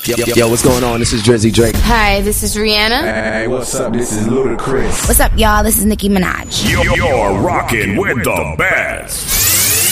Yo, what's going on? This is Drizzy Drake. Hi, this is Rihanna. Hey, what's up? This is Ludacris. What's up, y'all? This is Nicki Minaj. You're rocking with the best.